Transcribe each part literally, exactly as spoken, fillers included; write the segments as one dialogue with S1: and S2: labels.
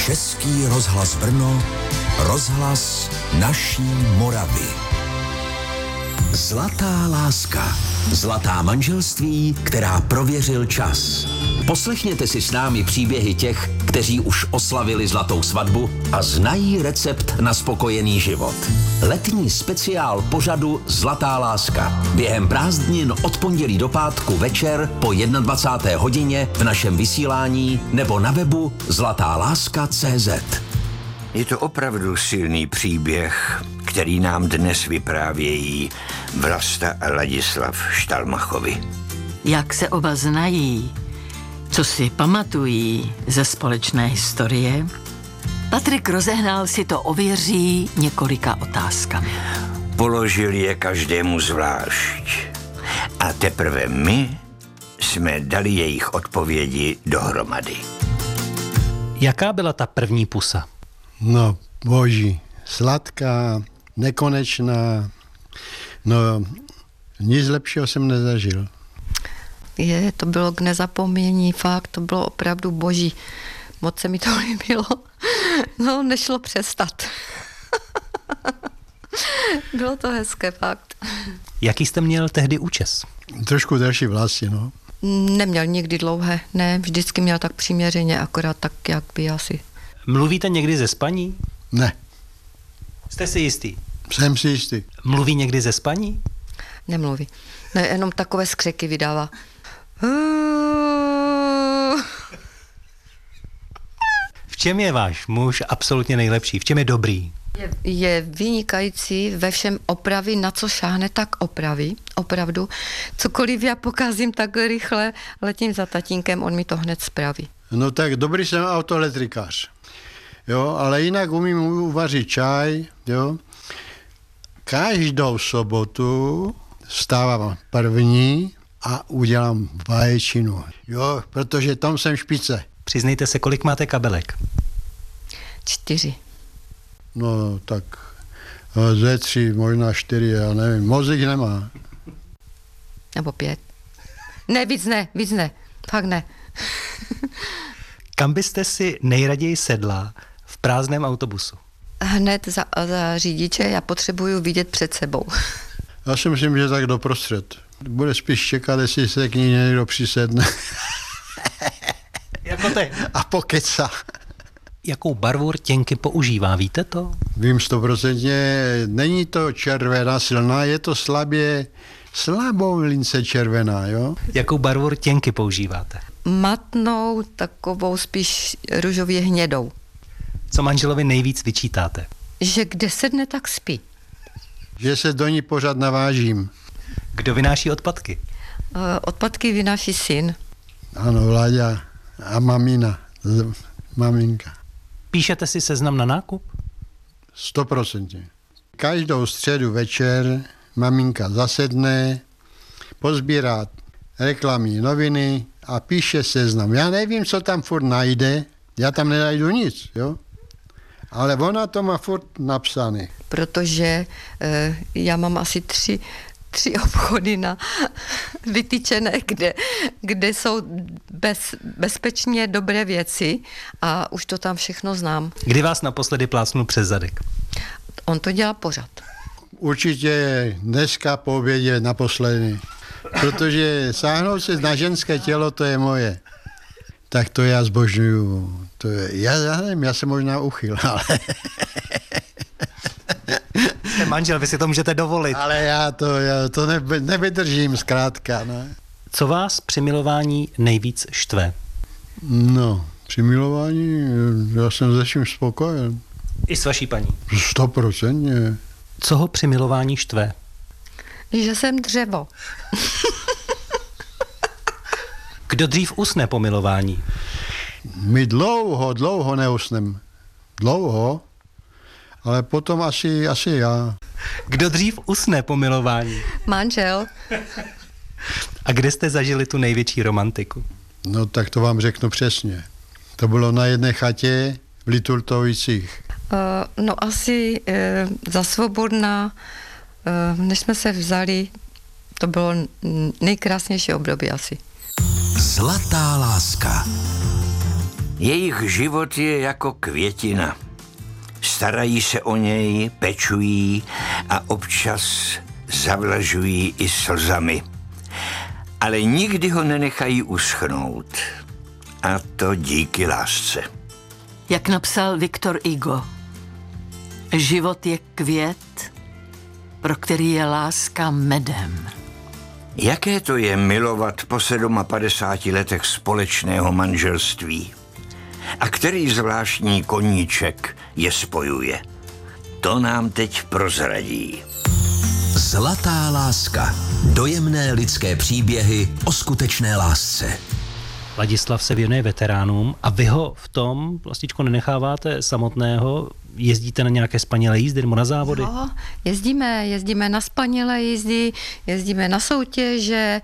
S1: Český rozhlas Brno, rozhlas naší Moravy. Zlatá láska. Zlatá manželství, která prověřil čas. Poslechněte si s námi příběhy těch, kteří už oslavili zlatou svatbu a znají recept na spokojený život. Letní speciál pořadu Zlatá láska. Během prázdnin od pondělí do pátku večer po dvacáté první hodině v našem vysílání nebo na webu zlatáláska tečka cé zet.
S2: Je to opravdu silný příběh, který nám dnes vyprávějí Vlasta a Ladislav Štalmachovi.
S3: Jak se oba znají, co si pamatují ze společné historie, Patrik Rozehnal si to ověří několika otázkami.
S2: Položil je každému zvlášť. A teprve my jsme dali jejich odpovědi dohromady.
S4: Jaká byla ta první pusa?
S5: No, boží, sladká, nekonečná, no, nic lepšího jsem nezažil.
S6: Je, to bylo k nezapomnění, fakt, to bylo opravdu boží. Moc se mi to líbilo. No, nešlo přestat. Bylo to hezké, fakt.
S4: Jaký jste měl tehdy účes?
S5: Trošku delší vlasy, no.
S6: Neměl nikdy dlouhé, ne, vždycky měl tak přiměřeně, akorát tak, jak by asi.
S4: Mluvíte někdy ze spaní?
S5: Ne.
S4: Jste si jistý?
S5: Jsem si jistý.
S4: Mluví někdy ze spaní?
S6: Nemluví. Ne, jenom takové skřeky vydává.
S4: V čem je váš muž absolutně nejlepší? V čem je dobrý?
S6: Je, je vynikající ve všem opravy, na co šáhne, tak opraví, opravdu. Cokoliv já pokazím tak rychle, letím za tatínkem, on mi to hned spraví.
S5: No tak dobrý jsem autoelektrikář, jo, ale jinak umím uvařit čaj, jo. Každou sobotu vstávám první a udělám vaječinu, jo, protože tam jsem špice.
S4: Přiznejte se, kolik máte kabelek?
S6: Čtyři.
S5: No tak ze tři, možná čtyři, já nevím, moc jich nemá.
S6: Nebo pět. Ne, víc ne, víc ne, fakt ne.
S4: Kam byste si nejraději sedla v prázdném autobusu?
S6: Hned za, za řidiče, já potřebuju vidět před sebou.
S5: Já si myslím, že tak doprostřed. Bude spíš čekat, jestli se k ní někdo přisedne.
S4: Jako ty.
S5: A pokecá.
S4: Jakou barvu rtěnky používá, víte to?
S5: Vím stoprocentně, není to červená silná, je to slabě, slabou lince červená, jo?
S4: Jakou barvu rtěnky používáte?
S6: Matnou, takovou spíš růžově hnědou.
S4: Co manželovi nejvíc vyčítáte?
S6: Že kde sedne, tak spí.
S5: Že se do ní pořád navážím.
S4: Kdo vynáší odpadky?
S6: Odpadky vynáší syn.
S5: Ano, Vláďa a mamina, maminka.
S4: Píšete si seznam na nákup?
S5: Stoprocentně. Každou středu večer maminka zasedne, pozbírá reklamní noviny a píše seznam. Já nevím, co tam furt najde, já tam nenajdu nic, jo? Ale ona to má furt napsané.
S6: Protože e, já mám asi tři, tři obchody na vytyčené, kde, kde jsou bez, bezpečně dobré věci a už to tam všechno znám.
S4: Kdy vás naposledy plácnul přes zadek?
S6: On to dělá pořád.
S5: Určitě dneska po obědě naposledy. Protože sáhnout se na ženské tělo, to je moje. Tak to já zbožňuju. To je, já, já nevím, já jsem možná uchyl, ale...
S4: Jste manžel, vy si to můžete dovolit.
S5: Ale já to, já to neby, nevydržím zkrátka, ne?
S4: Co vás při milování nejvíc štve?
S5: No, při milování, já jsem se vším spokojen.
S4: I s vaší paní?
S5: Stoprocentně.
S4: Co ho při milování štve?
S6: Že jsem dřevo.
S4: Kdo dřív usne po milování?
S5: My dlouho, dlouho neusnem. Dlouho, ale potom asi, asi já.
S4: Kdo dřív usne po milování?
S6: Manžel.
S4: A kde jste zažili tu největší romantiku?
S5: No tak to vám řeknu přesně. To bylo na jedné chatě v Liturtovicích.
S6: Uh, no asi uh, za Svobodná, uh, než jsme se vzali, to bylo nejkrásnější období asi.
S1: Zlatá láska.
S2: Jejich život je jako květina. Starají se o něj, pečují a občas zavlažují i slzami. Ale nikdy ho nenechají uschnout. A to díky lásce.
S3: Jak napsal Viktor Hugo, život je květ, pro který je láska medem.
S2: Jaké to je milovat po padesát sedmi letech společného manželství? A který zvláštní koníček je spojuje? To nám teď prozradí.
S1: Zlatá láska. Dojemné lidské příběhy o skutečné lásce.
S4: Ladislav se věnuje veteránům a vy ho v tom, Vlastičko, nenecháváte samotného? Jezdíte na nějaké spanilé jízdy nebo na závody?
S6: Jo, jezdíme, jezdíme na spanilé jízdy, jezdíme na soutěže,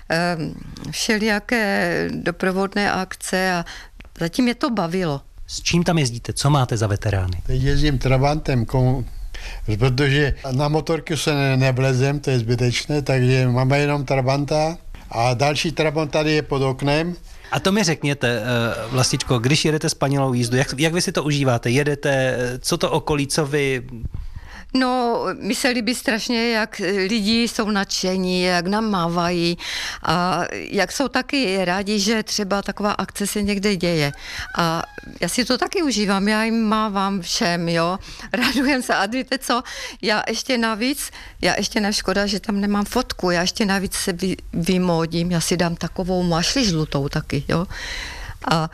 S6: všelijaké doprovodné akce a zatím je to bavilo.
S4: S čím tam jezdíte? Co máte za veterány?
S5: Teď jezdím Trabantem, komu, protože na motorku se ne, nevlezem, to je zbytečné, takže máme jenom Trabanta a další Trabant tady je pod oknem.
S4: A to mi řekněte, Vlastičko, když jedete spanilou jízdu, jak, jak vy si to užíváte? Jedete, co to okolí, co vy...
S6: No, mi se líbí strašně, jak lidi jsou nadšení, jak nám mávají a jak jsou taky rádi, že třeba taková akce se někde děje. A já si to taky užívám, já jim mávám všem, jo. Radujem se a víte co, já ještě navíc, já ještě neškoda, že tam nemám fotku, já ještě navíc se vy, vymodím, já si dám takovou mašli žlutou taky, jo. A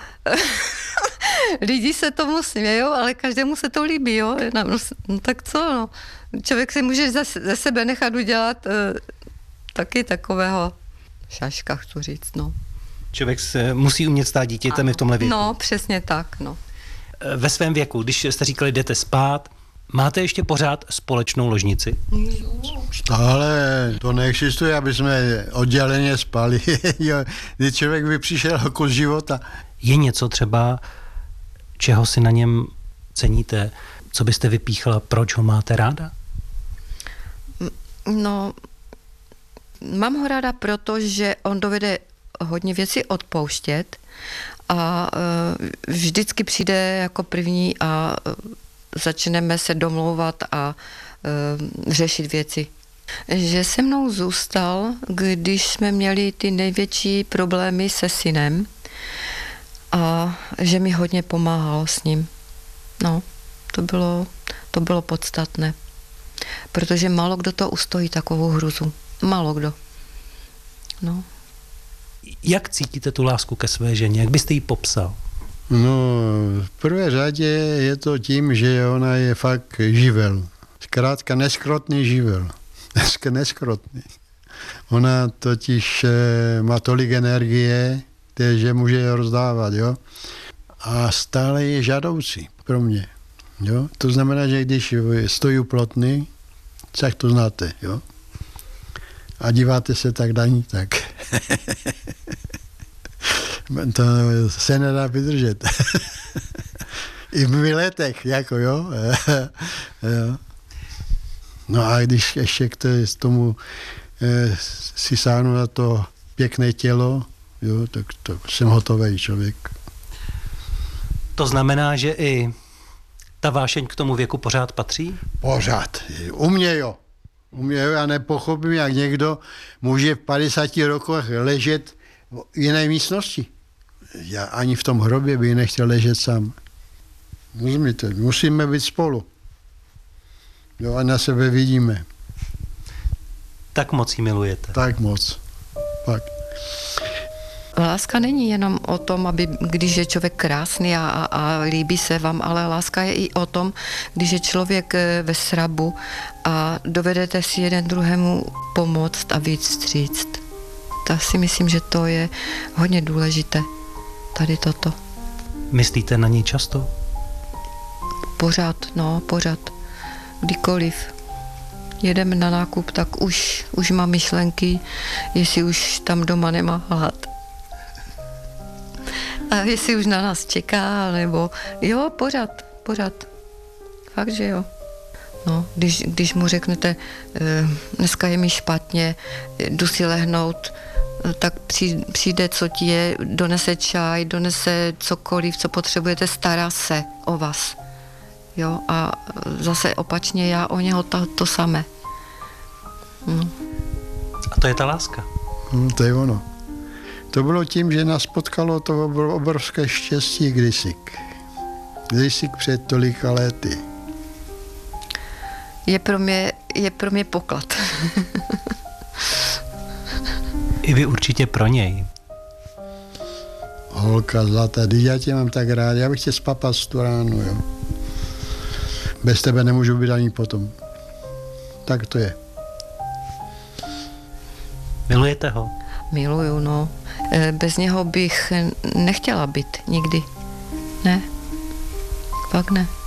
S6: lidi se tomu smějou, ale každému se to líbí, jo. No, no tak co, no. Člověk si může ze, ze sebe nechat udělat uh, taky takového šaška, chci říct, no.
S4: Člověk se musí umět stát dítětem v tomhle věku.
S6: No, přesně tak, no.
S4: Ve svém věku, když jste říkali, jdete spát, máte ještě pořád společnou ložnici?
S5: Stále to neexistuje, aby jsme odděleně spali. Když člověk by přišel o kus života.
S4: Je něco třeba, čeho si na něm ceníte? Co byste vypíchla, proč ho máte ráda?
S6: No, mám ho ráda proto, že on dovede hodně věcí odpouštět a uh, vždycky přijde jako první a uh, začneme se domlouvat a uh, řešit věci. Že se mnou zůstal, když jsme měli ty největší problémy se synem a že mi hodně pomáhal s ním. No, to bylo, to bylo podstatné. Protože málo kdo to ustojí, takovou hruzu. Málo kdo. No.
S4: Jak cítíte tu lásku ke své ženě? Jak byste ji popsal?
S5: No, v prvé řadě je to tím, že ona je fakt živel. Zkrátka neskrotný živel. Dneska neskrotný. Ona totiž e, má tolik energie, že může je rozdávat, jo. A stále je žádoucí pro mě, jo. To znamená, že když stojí u plotny, tak to znáte, jo. A díváte se tak na ní, tak to se nedá vydržet. I v letech, jako jo. Jo. No a když ještě k tomu eh, si sáhnu na to pěkné tělo, jo, tak, tak jsem hotový člověk.
S4: To znamená, že i ta vášeň k tomu věku pořád patří?
S5: Pořád. U mě jo. U mě jo, já nepochopím, jak někdo může v padesáti rokoch ležet v jiné místnosti. Já ani v tom hrobě bych nechtěl ležet sám. Rozumíte, musíme být spolu. Jo, a na sebe vidíme.
S4: Tak moc ji milujete.
S5: Tak moc. Pak.
S6: Láska není jenom o tom, aby, když je člověk krásný a, a, a líbí se vám, ale láska je i o tom, když je člověk ve srabu a dovedete si jeden druhému pomoct a víc vstříct. Tak si myslím, že to je hodně důležité, tady toto.
S4: Myslíte na něj často?
S6: Pořád, no, pořád. Kdykoliv jedeme na nákup, tak už, už mám myšlenky, jestli už tam doma nemá hlad. A jestli už na nás čeká, nebo jo, pořád, pořád. Fakt, že jo. No, když, když mu řeknete, dneska je mi špatně, jdu si lehnout, tak přijde, co ti je, donese čaj, donese cokoliv, co potřebujete, stará se o vás. Jo, a zase opačně já o něho to, to samé. No.
S4: A to je ta láska.
S5: No, to je ono. To bylo tím, že nás potkalo to obrovské štěstí kdysi. Kdysi před tolika lety.
S6: Je pro mě, je pro mě poklad.
S4: I vy určitě pro něj.
S5: Holka zlatá, když já tě mám tak rád, já bych tě spapat tu ránu, jo. Bez tebe nemůžu být ani potom. Tak to je.
S4: Milujete ho?
S6: Miluju, no. Bez něho bych nechtěla být nikdy. Ne. Fakt ne.